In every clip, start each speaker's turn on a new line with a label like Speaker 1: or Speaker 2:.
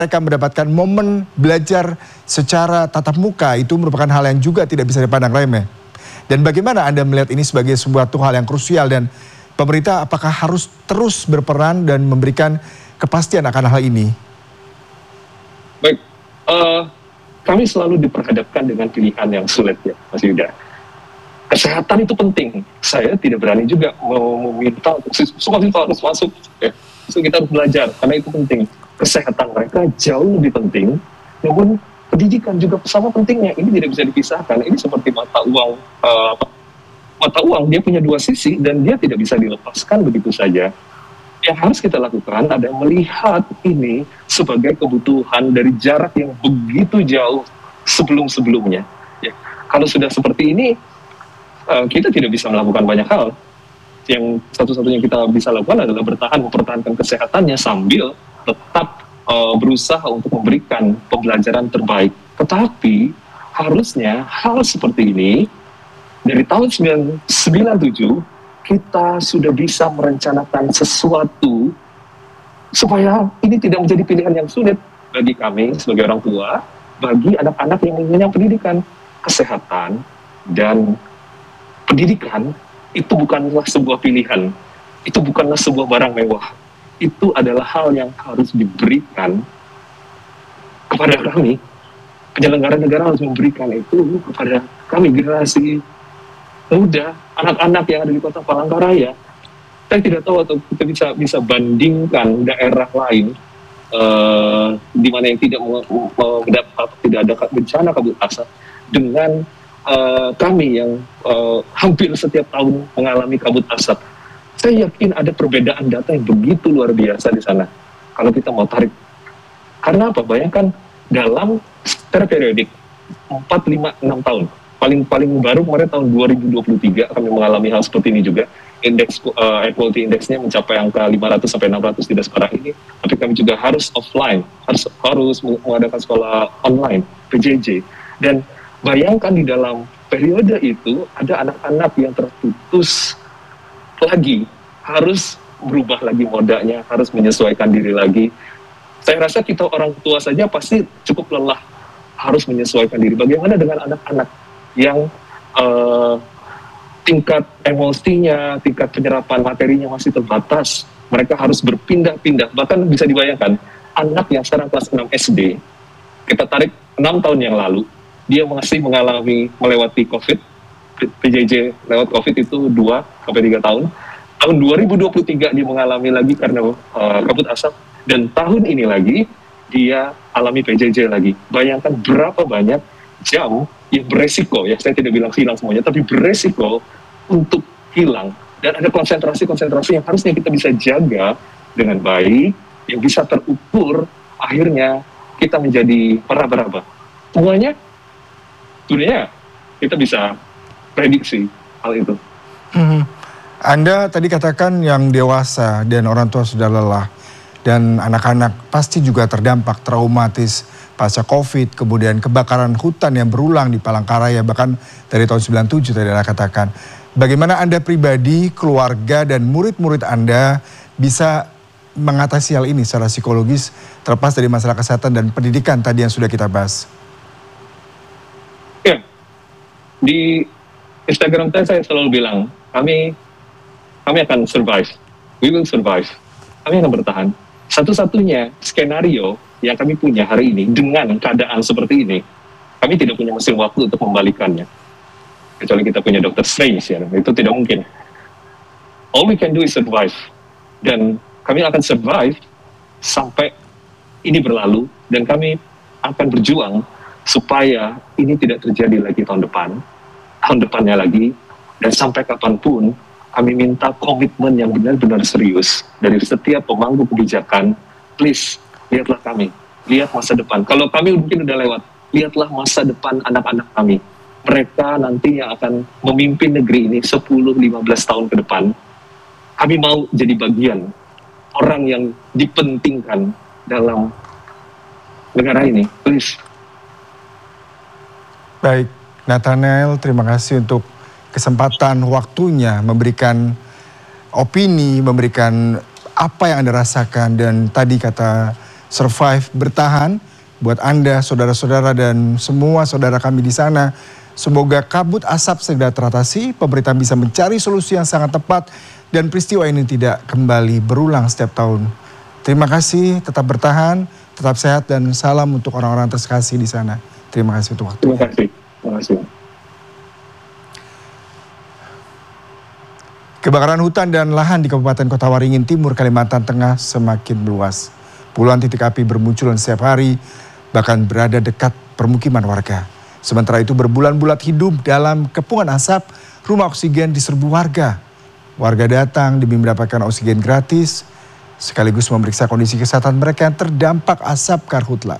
Speaker 1: mereka mendapatkan momen belajar secara tatap muka itu merupakan hal yang juga tidak bisa dipandang remeh. Dan bagaimana Anda melihat ini sebagai sebuah hal yang krusial dan pemerintah apakah harus terus berperan dan memberikan kepastian akan hal ini?
Speaker 2: Baik, kami selalu diperhadapkan dengan pilihan yang sulit ya, Mas Yuda. Kesehatan itu penting. Saya tidak berani juga meminta semua siswa harus masuk. Ya. So, kita harus belajar karena itu penting. Kesehatan mereka jauh lebih penting. Namun pendidikan juga sama pentingnya. Ini tidak bisa dipisahkan. Ini seperti mata uang. Mata uang dia punya dua sisi dan dia tidak bisa dilepaskan begitu saja. Yang harus kita lakukan adalah melihat ini sebagai kebutuhan dari jarak yang begitu jauh sebelum-sebelumnya. Ya. Kalau sudah seperti ini, kita tidak bisa melakukan banyak hal. Yang satu-satunya kita bisa lakukan adalah mempertahankan kesehatannya sambil tetap berusaha untuk memberikan pembelajaran terbaik. Tetapi harusnya hal seperti ini dari tahun 1997 kita sudah bisa merencanakan sesuatu supaya ini tidak menjadi pilihan yang sulit bagi kami sebagai orang tua, bagi anak-anak yang mengenyam pendidikan, kesehatan, dan pendidikan itu bukanlah sebuah pilihan, itu bukanlah sebuah barang mewah, itu adalah hal yang harus diberikan kepada kami. Penyelenggara negara harus memberikan itu kepada kami, generasi muda, anak-anak yang ada di kota Palangkaraya. Saya tidak tahu atau kita bisa bandingkan daerah lain di mana yang tidak ada bencana kabut asap dengan kami yang hampir setiap tahun mengalami kabut asap. Saya yakin ada perbedaan data yang begitu luar biasa di sana. Kalau kita mau tarik, karena apa? Bayangkan dalam secara periodik 4, 5, 6 tahun. Paling baru kemarin tahun 2023 kami mengalami hal seperti ini juga. Indeks equality index-nya mencapai angka 500 sampai 600 tidak sekarang ini. Tapi kami juga harus offline, harus mengadakan sekolah online, PJJ. Dan bayangkan di dalam periode itu ada anak-anak yang terputus lagi, harus berubah lagi modanya, harus menyesuaikan diri lagi. Saya rasa kita orang tua saja pasti cukup lelah, harus menyesuaikan diri. Bagaimana dengan anak-anak yang tingkat emosinya, tingkat penyerapan materinya masih terbatas. Mereka harus berpindah-pindah. Bahkan bisa dibayangkan, anak yang sekarang kelas 6 SD, kita tarik 6 tahun yang lalu, dia masih melewati COVID, PJJ lewat COVID itu 2-3 tahun. Tahun 2023 dia mengalami lagi karena kabut asap, dan tahun ini lagi dia alami PJJ lagi. Bayangkan berapa banyak jam yang beresiko, ya saya tidak bilang hilang semuanya, tapi beresiko untuk hilang. Dan ada konsentrasi-konsentrasi yang harusnya kita bisa jaga dengan baik, yang bisa terukur, akhirnya kita menjadi meraba-raba. Semuanya kita bisa prediksi hal itu.
Speaker 1: Anda tadi katakan yang dewasa dan orang tua sudah lelah dan anak-anak pasti juga terdampak traumatis pasca COVID, kemudian kebakaran hutan yang berulang di Palangkaraya bahkan dari tahun 97 tadi Anda katakan. Bagaimana Anda pribadi, keluarga dan murid-murid Anda bisa mengatasi hal ini secara psikologis terlepas dari masalah kesehatan dan pendidikan tadi yang sudah kita bahas?
Speaker 2: Ya, di Instagram saya selalu bilang, kami akan survive, we will survive, kami akan bertahan. Satu-satunya skenario yang kami punya hari ini dengan keadaan seperti ini, kami tidak punya mesin waktu untuk membalikannya. Kecuali kita punya Dr. Strange, ya, itu tidak mungkin. All we can do is survive. Dan kami akan survive sampai ini berlalu, dan kami akan berjuang supaya ini tidak terjadi lagi tahun depannya lagi, dan sampai kapanpun kami minta komitmen yang benar-benar serius dari setiap pemangku kebijakan. Please, lihatlah kami, lihat masa depan. Kalau kami mungkin udah lewat, lihatlah masa depan anak-anak kami. Mereka nanti yang akan memimpin negeri ini 10-15 tahun ke depan. Kami mau jadi bagian orang yang dipentingkan dalam negara ini. Please.
Speaker 1: Baik, Nathanael, terima kasih untuk kesempatan waktunya memberikan opini, memberikan apa yang Anda rasakan. Dan tadi kata survive, bertahan. Buat Anda, saudara-saudara dan semua saudara kami di sana, semoga kabut asap segera teratasi, pemerintah bisa mencari solusi yang sangat tepat, dan peristiwa ini tidak kembali berulang setiap tahun. Terima kasih, tetap bertahan, tetap sehat, dan salam untuk orang-orang terkasih di sana. Terima kasih untuk waktu.
Speaker 2: Terima kasih. Terima kasih.
Speaker 1: Kebakaran hutan dan lahan di Kabupaten Kota Waringin Timur, Kalimantan Tengah semakin meluas. Puluhan titik api bermunculan setiap hari, bahkan berada dekat permukiman warga. Sementara itu berbulan-bulan hidup dalam kepungan asap, rumah oksigen diserbu warga. Warga datang demi mendapatkan oksigen gratis, sekaligus memeriksa kondisi kesehatan mereka yang terdampak asap karhutla.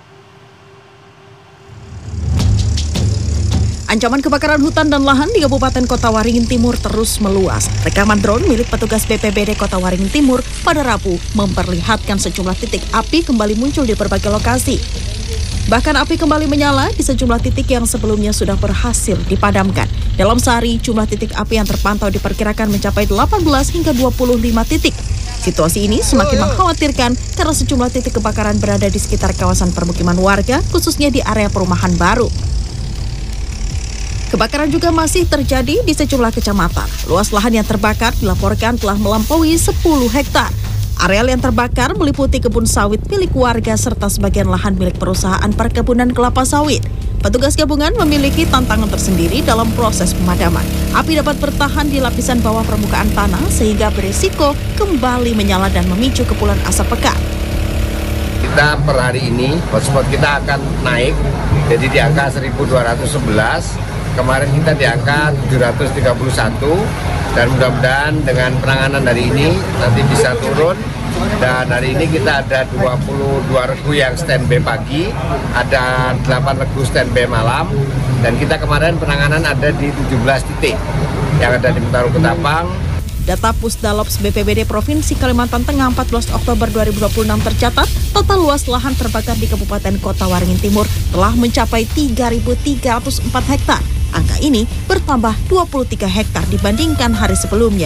Speaker 3: Ancaman kebakaran hutan dan lahan di Kabupaten Kota Waringin Timur terus meluas. Rekaman drone milik petugas BPBD Kota Waringin Timur pada Rabu memperlihatkan sejumlah titik api kembali muncul di berbagai lokasi. Bahkan api kembali menyala di sejumlah titik yang sebelumnya sudah berhasil dipadamkan. Dalam sehari, jumlah titik api yang terpantau diperkirakan mencapai 18 hingga 25 titik. Situasi ini semakin mengkhawatirkan karena sejumlah titik kebakaran berada di sekitar kawasan permukiman warga, khususnya di area perumahan baru. Kebakaran juga masih terjadi di sejumlah kecamatan. Luas lahan yang terbakar dilaporkan telah melampaui 10 hektar. Areal yang terbakar meliputi kebun sawit milik warga serta sebagian lahan milik perusahaan perkebunan kelapa sawit. Petugas gabungan memiliki tantangan tersendiri dalam proses pemadaman. Api dapat bertahan di lapisan bawah permukaan tanah sehingga berisiko kembali menyala dan memicu kepulan asap pekat.
Speaker 4: Kita per hari ini hotspot kita akan naik, jadi di angka 1211. Kemarin kita di angka 731 dan mudah-mudahan dengan penanganan hari ini nanti bisa turun. Dan hari ini kita ada 22 regu yang standby pagi, ada 8 regu standby malam, dan kita kemarin penanganan ada di 17 titik yang ada di Mentaru Ketapang.
Speaker 3: Data Pusdalops BPBD Provinsi Kalimantan Tengah 14 Oktober 2026 tercatat, total luas lahan terbakar di Kabupaten Kota Waringin Timur telah mencapai 3.304 hektar. Angka ini bertambah 23 hektar dibandingkan hari sebelumnya.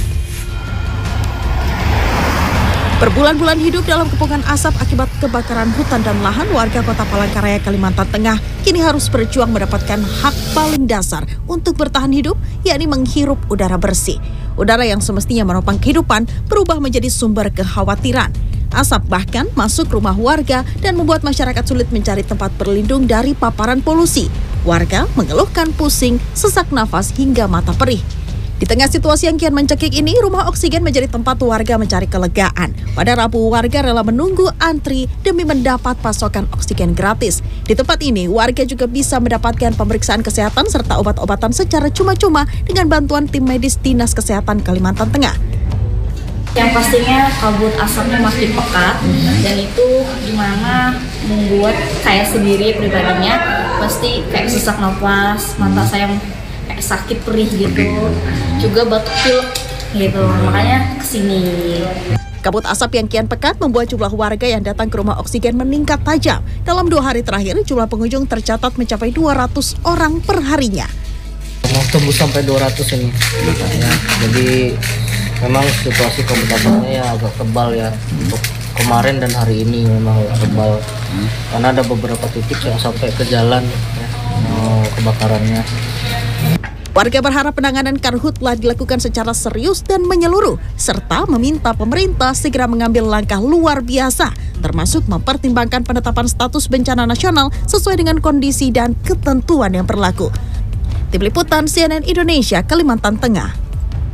Speaker 3: Berbulan-bulan hidup dalam kepungan asap akibat kebakaran hutan dan lahan, warga Kota Palangkaraya, Kalimantan Tengah kini harus berjuang mendapatkan hak paling dasar untuk bertahan hidup, yakni menghirup udara bersih. Udara yang semestinya menopang kehidupan berubah menjadi sumber kekhawatiran. Asap bahkan masuk rumah warga dan membuat masyarakat sulit mencari tempat berlindung dari paparan polusi. Warga mengeluhkan pusing, sesak nafas hingga mata perih. Di tengah situasi yang kian mencekik ini, rumah oksigen menjadi tempat warga mencari kelegaan. Pada Rabu, warga rela menunggu antri demi mendapat pasokan oksigen gratis. Di tempat ini, warga juga bisa mendapatkan pemeriksaan kesehatan serta obat-obatan secara cuma-cuma dengan bantuan tim medis Dinas Kesehatan Kalimantan Tengah.
Speaker 5: Yang pastinya kabut asapnya makin pekat dan itu gimana membuat saya sendiri pribadinya pasti kayak sesak nafas, mata saya kayak sakit perih gitu, juga batuk pilek gitu, makanya kesini.
Speaker 3: Kabut asap yang kian pekat membuat jumlah warga yang datang ke rumah oksigen meningkat tajam. Dalam 2 hari terakhir, jumlah pengunjung tercatat mencapai 200 orang per harinya.
Speaker 6: Mau tembus sampai 200 ini, ya. Jadi memang situasi kabut asapnya ya agak tebal ya. Untuk kemarin dan hari ini memang tebal, karena ada beberapa titik yang sampai ke jalan ya, kebakarannya.
Speaker 3: Warga berharap penanganan karhutla dilakukan secara serius dan menyeluruh, serta meminta pemerintah segera mengambil langkah luar biasa, termasuk mempertimbangkan penetapan status bencana nasional sesuai dengan kondisi dan ketentuan yang berlaku. Tim Liputan CNN Indonesia, Kalimantan Tengah.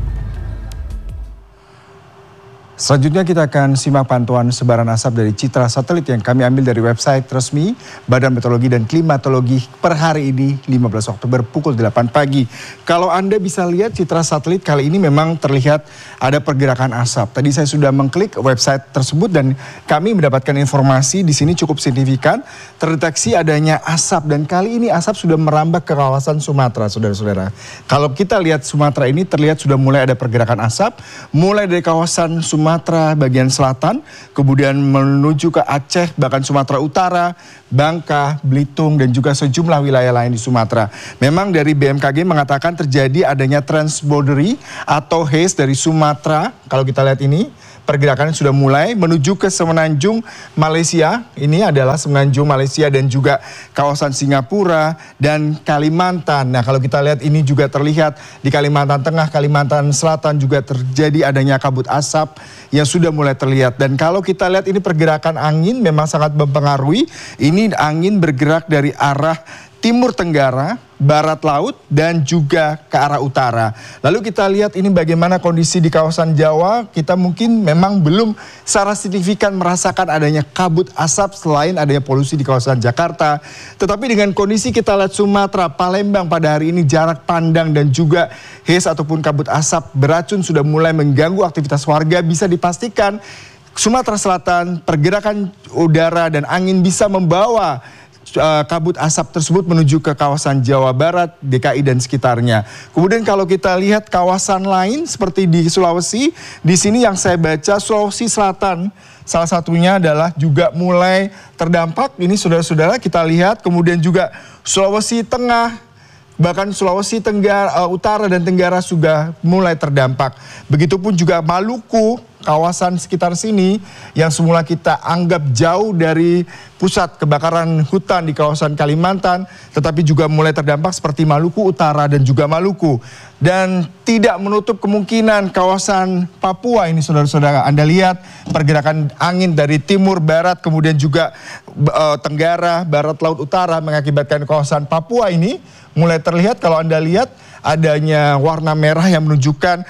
Speaker 1: Selanjutnya kita akan simak pantauan sebaran asap dari citra satelit yang kami ambil dari website resmi Badan Meteorologi dan Klimatologi per hari ini 15 Oktober pukul 8 pagi. Kalau Anda bisa lihat citra satelit kali ini memang terlihat ada pergerakan asap. Tadi saya sudah mengklik website tersebut dan kami mendapatkan informasi di sini cukup signifikan terdeteksi adanya asap dan kali ini asap sudah merambah ke kawasan Sumatera, saudara-saudara. Kalau kita lihat Sumatera ini terlihat sudah mulai ada pergerakan asap mulai dari kawasan Sumatera bagian selatan, kemudian menuju ke Aceh, bahkan Sumatera Utara, Bangka, Belitung, dan juga sejumlah wilayah lain di Sumatera. Memang dari BMKG mengatakan terjadi adanya transboundary atau haze dari Sumatera, kalau kita lihat ini, pergerakan sudah mulai menuju ke Semenanjung Malaysia. Ini adalah Semenanjung Malaysia dan juga kawasan Singapura dan Kalimantan. Nah, kalau kita lihat ini juga terlihat di Kalimantan Tengah, Kalimantan Selatan juga terjadi adanya kabut asap yang sudah mulai terlihat. Dan kalau kita lihat ini pergerakan angin memang sangat mempengaruhi. Ini angin bergerak dari arah timur tenggara, barat laut, dan juga ke arah utara. Lalu kita lihat ini bagaimana kondisi di kawasan Jawa. Kita mungkin memang belum secara signifikan merasakan adanya kabut asap selain adanya polusi di kawasan Jakarta. Tetapi dengan kondisi kita lihat Sumatera, Palembang pada hari ini jarak pandang dan juga haze ataupun kabut asap beracun sudah mulai mengganggu aktivitas warga. Bisa dipastikan Sumatera Selatan pergerakan udara dan angin bisa membawa kabut asap tersebut menuju ke kawasan Jawa Barat, DKI dan sekitarnya. Kemudian kalau kita lihat kawasan lain seperti di Sulawesi, di sini yang saya baca Sulawesi Selatan salah satunya adalah juga mulai terdampak. Ini saudara-saudara kita lihat, kemudian juga Sulawesi Tengah, bahkan Sulawesi Tenggara, Utara dan Tenggara sudah mulai terdampak. Begitupun juga Maluku, kawasan sekitar sini yang semula kita anggap jauh dari pusat kebakaran hutan di kawasan Kalimantan, tetapi juga mulai terdampak seperti Maluku Utara dan juga Maluku. Dan tidak menutup kemungkinan kawasan Papua ini saudara-saudara. Anda lihat pergerakan angin dari timur barat kemudian juga tenggara, barat laut utara mengakibatkan kawasan Papua ini mulai terlihat. Kalau Anda lihat adanya warna merah yang menunjukkan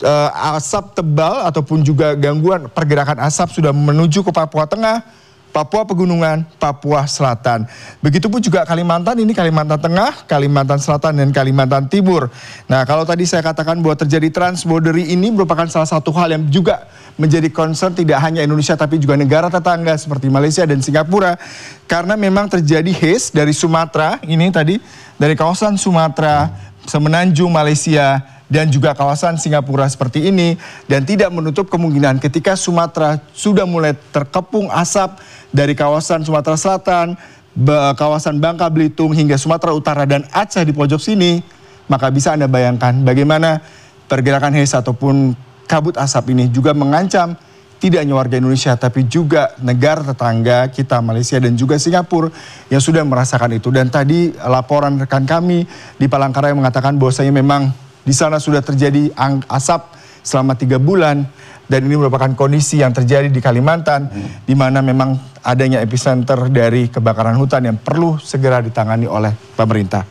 Speaker 1: asap tebal ataupun juga gangguan pergerakan asap sudah menuju ke Papua Tengah, Papua Pegunungan, Papua Selatan. Begitupun juga Kalimantan, ini Kalimantan Tengah, Kalimantan Selatan dan Kalimantan Timur. Nah, kalau tadi saya katakan bahwa terjadi transboundary ini merupakan salah satu hal yang juga menjadi concern tidak hanya Indonesia tapi juga negara tetangga seperti Malaysia dan Singapura. Karena memang terjadi haze dari Sumatera, ini tadi dari kawasan Sumatera, Semenanjung Malaysia, dan juga kawasan Singapura seperti ini. Dan tidak menutup kemungkinan ketika Sumatera sudah mulai terkepung asap dari kawasan Sumatera Selatan, kawasan Bangka Belitung hingga Sumatera Utara dan Aceh di pojok sini, maka bisa Anda bayangkan bagaimana pergerakan haze ataupun kabut asap ini juga mengancam tidak hanya warga Indonesia tapi juga negara tetangga kita Malaysia dan juga Singapura yang sudah merasakan itu. Dan tadi laporan rekan kami di Palangkaraya mengatakan bahwasanya memang di sana sudah terjadi asap selama 3 bulan dan ini merupakan kondisi yang terjadi di Kalimantan di mana memang adanya epicenter dari kebakaran hutan yang perlu segera ditangani oleh pemerintah.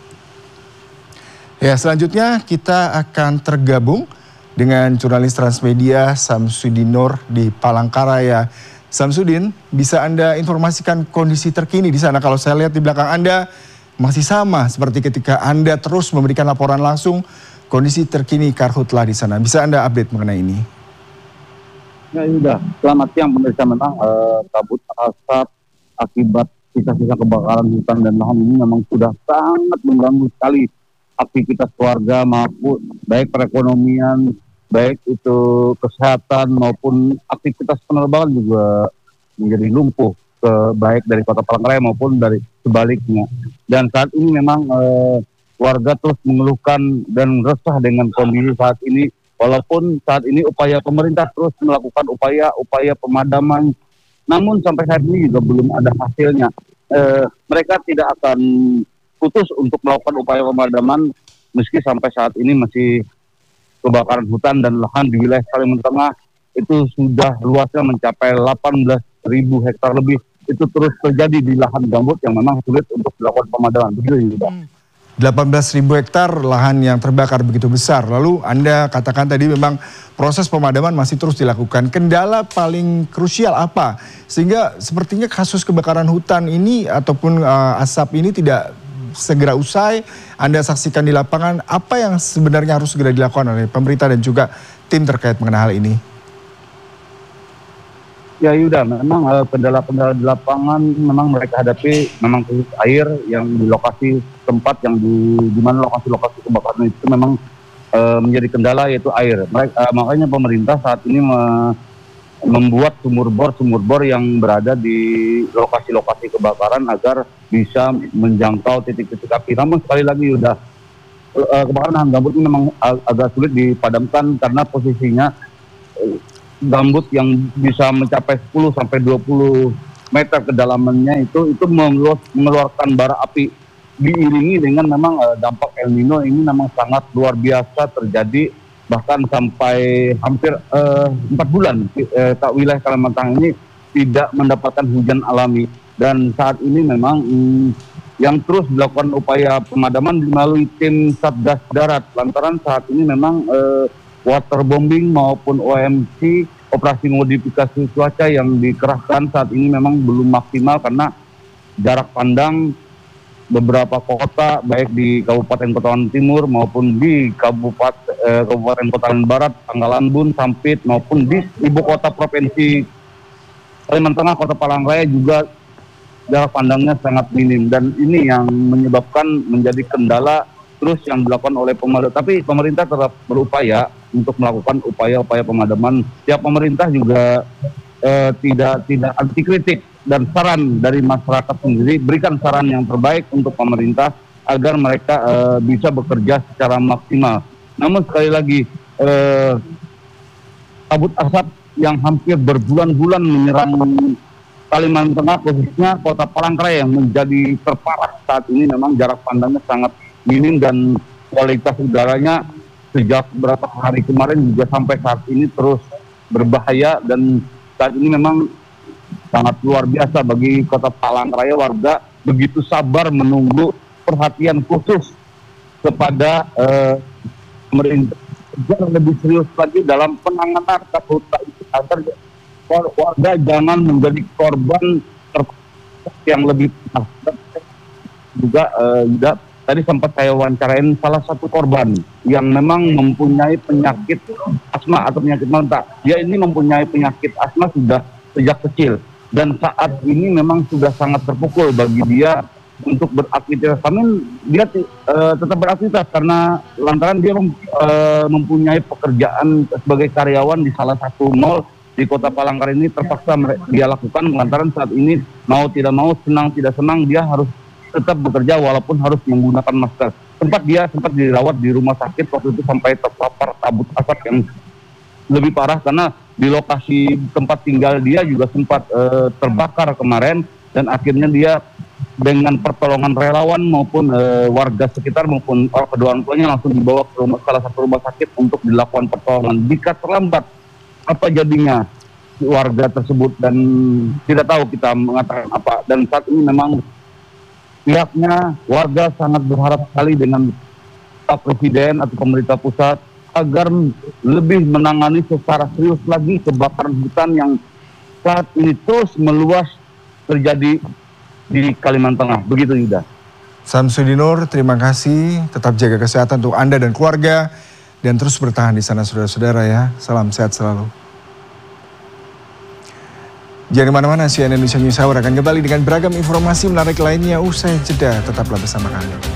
Speaker 1: Ya, selanjutnya kita akan tergabung dengan jurnalis Transmedia Samsudin Nur di Palangkaraya. Samsudin, bisa Anda informasikan kondisi terkini di sana? Kalau saya lihat di belakang Anda masih sama seperti ketika Anda terus memberikan laporan langsung kondisi terkini karhutlah di sana. Bisa Anda update mengenai ini?
Speaker 7: Ya sudah, selamat siang pemirsa. Memang kabut asap akibat sisa-sisa kebakaran hutan dan lahan ini memang sudah sangat mengganggu sekali aktivitas warga maupun baik perekonomian, baik itu kesehatan maupun aktivitas penerbangan juga menjadi lumpuh, baik dari Kota Palangkaraya maupun dari sebaliknya. Dan saat ini memang warga terus mengeluhkan dan resah dengan kondisi saat ini, walaupun saat ini upaya pemerintah terus melakukan upaya pemadaman, namun sampai saat ini juga belum ada hasilnya. Mereka tidak akan putus untuk melakukan upaya pemadaman meski sampai saat ini masih kebakaran hutan dan lahan di wilayah Kalimantan Tengah itu sudah luasnya mencapai 18.000 hektar lebih. Itu terus terjadi di lahan gambut yang memang sulit untuk dilakukan pemadaman. Begitu juga.
Speaker 1: 18.000 hektar lahan yang terbakar begitu besar. Lalu Anda katakan tadi memang proses pemadaman masih terus dilakukan. Kendala paling krusial apa? Sehingga sepertinya kasus kebakaran hutan ini ataupun asap ini tidak segera usai. Anda saksikan di lapangan, apa yang sebenarnya harus segera dilakukan oleh pemerintah dan juga tim terkait mengenai hal ini?
Speaker 7: Ya Yuda, memang kendala-kendala di lapangan memang mereka hadapi memang krisis air yang di lokasi tempat yang di mana lokasi-lokasi kebakaran itu memang menjadi kendala yaitu air. Makanya pemerintah saat ini membuat sumur bor yang berada di lokasi-lokasi kebakaran agar bisa menjangkau titik-titik api. Namun sekali lagi Yuda, kebakaran lahan gambut ini memang agak sulit dipadamkan karena posisinya gambut yang bisa mencapai 10 sampai 20 meter kedalamannya itu mengeluarkan bara api, diiringi dengan memang dampak El Nino ini memang sangat luar biasa terjadi, bahkan sampai hampir 4 bulan wilayah Kalimantan ini tidak mendapatkan hujan alami. Dan saat ini memang yang terus dilakukan upaya pemadaman melalui tim Satgas Darat, lantaran saat ini memang waterbombing maupun OMC, operasi modifikasi cuaca yang dikerahkan saat ini memang belum maksimal karena jarak pandang beberapa kota baik di Kabupaten Kota Timur maupun di Kabupaten Kota Barat, Pangkalan Bun, Sampit maupun di ibu kota provinsi Kalimantan Tengah, Kota Palangkaraya juga jarak pandangnya sangat minim, dan ini yang menyebabkan menjadi kendala terus yang dilakukan oleh pemerintah. Tapi pemerintah tetap berupaya untuk melakukan upaya-upaya pemadaman. Tiap pemerintah juga tidak anti kritik, dan saran dari masyarakat sendiri, berikan saran yang terbaik untuk pemerintah agar mereka bisa bekerja secara maksimal. Namun sekali lagi kabut asap yang hampir berbulan-bulan menyerang Kalimantan Tengah, khususnya Kota Palangkaraya yang menjadi terparah saat ini, memang jarak pandangnya sangat minim dan kualitas udaranya sejak beberapa hari kemarin juga sampai saat ini terus berbahaya, dan saat ini memang sangat luar biasa bagi Kota Palangkaraya. Warga begitu sabar menunggu perhatian khusus kepada pemerintah agar lebih serius lagi dalam penanganan karhutla itu, agar warga jangan menjadi korban yang lebih juga. Tadi sempat saya wawancarain salah satu korban yang memang mempunyai penyakit asma atau penyakit mata. Dia ini mempunyai penyakit asma sudah sejak kecil, dan saat ini memang sudah sangat terpukul bagi dia untuk beraktivitas. Namun dia tetap beraktivitas karena lantaran dia mempunyai pekerjaan sebagai karyawan di salah satu mall di Kota Palangkaraya ini, terpaksa dia lakukan lantaran saat ini mau tidak mau, senang tidak senang, dia harus tetap bekerja walaupun harus menggunakan masker. Sempat dirawat di rumah sakit waktu itu sampai terpapar kabut asap yang lebih parah, karena di lokasi tempat tinggal dia juga sempat terbakar kemarin, dan akhirnya dia dengan pertolongan relawan maupun warga sekitar maupun kedua orang tuanya langsung dibawa ke salah satu rumah sakit untuk dilakukan pertolongan. Jika terlambat, apa jadinya warga tersebut, dan tidak tahu kita mengatakan apa. Dan saat ini memang pihaknya, warga sangat berharap sekali dengan Pak Presiden atau pemerintah pusat agar lebih menangani secara serius lagi kebakaran hutan yang saat ini terus meluas terjadi di Kalimantan Tengah. Begitu, Yuda.
Speaker 1: Samsudinur, terima kasih. Tetap jaga kesehatan untuk Anda dan keluarga, dan terus bertahan di sana, saudara-saudara ya. Salam sehat selalu. Jangan kemana-mana, CNN Indonesia News Hour akan kembali dengan beragam informasi menarik lainnya usai jeda. Tetaplah bersama kami.